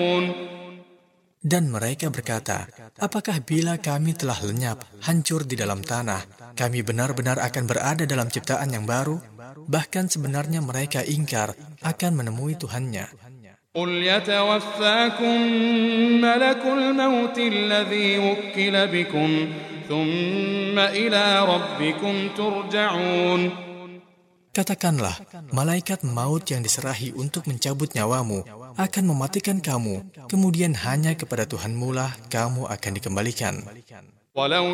Dan mereka berkata, apakah bila kami telah lenyap, hancur di dalam tanah, kami benar-benar akan berada dalam ciptaan yang baru? Bahkan sebenarnya mereka ingkar akan menemui Tuhannya. قُلْ يَتَوَفَّاكُم مَّلَكُ الْمَوْتِ الَّذِي وُكِّلَ بِكُمْ ثُمَّ إِلَىٰ رَبِّكُمْ تُرْجَعُونَ. Katakanlah, malaikat maut yang diserahi untuk mencabut nyawamu akan mematikan kamu, kemudian hanya kepada Tuhanmu lah kamu akan dikembalikan.